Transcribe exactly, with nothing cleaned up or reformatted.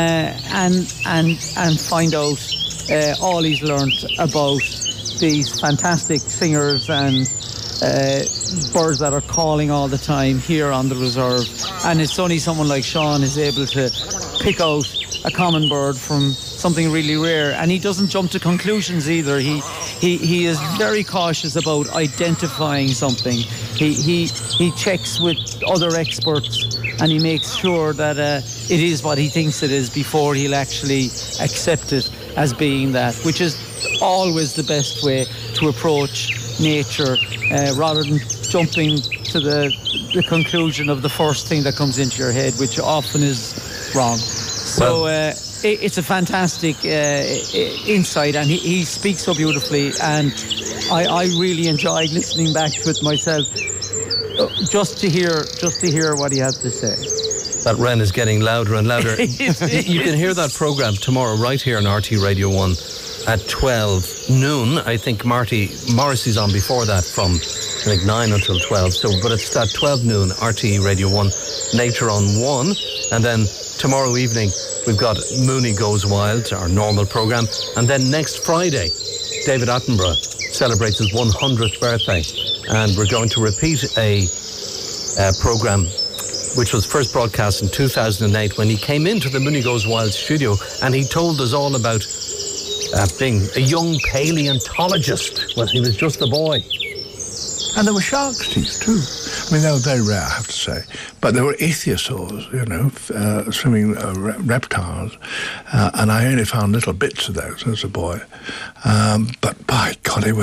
uh, and and and find out uh, all he's learnt about these fantastic singers and uh, birds that are calling all the time here on the reserve. And it's only someone like Sean is able to pick out a common bird from something really rare, and he doesn't jump to conclusions either. He he he is very cautious about identifying something. He he he checks with other experts, and he makes sure that uh, it is what he thinks it is before he'll actually accept it as being that, which is always the best way to approach nature, uh, rather than jumping to the the conclusion of the first thing that comes into your head, which often is wrong. So uh, it, it's a fantastic uh, insight, and he, he speaks so beautifully, and I, I really enjoyed listening back to it myself, just to hear just to hear what he had to say. That wren is getting louder and louder. You can hear that programme tomorrow right here on R T Radio one at twelve noon. I think Marty Morrissey's on before that from I think nine until twelve. So, but it's at twelve noon, R T Radio one, Nature on one, and then tomorrow evening we've got Mooney Goes Wild, our normal programme, and then next Friday David Attenborough celebrates his one hundredth birthday, and we're going to repeat a, a programme which was first broadcast in two thousand eight when he came into the Mooney Goes Wild studio, and he told us all about uh, being a young paleontologist when he was just a boy. And there were shark's teeth too. I mean, they were very rare, I have to say. But there were ichthyosaurs, you know, uh, swimming uh, re- reptiles. Uh, and I only found little bits of those as a boy. Um, but by God, they were